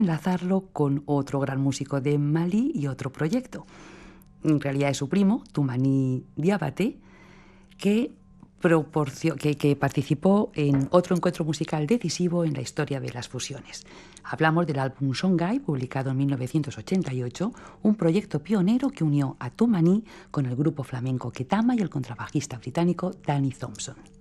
enlazarlo con otro gran músico de Malí y otro proyecto. En realidad es su primo, Toumani Diabaté, que participó en otro encuentro musical decisivo en la historia de las fusiones. Hablamos del álbum Songhai, publicado en 1988, un proyecto pionero que unió a Toumani con el grupo flamenco Ketama y el contrabajista británico Danny Thompson.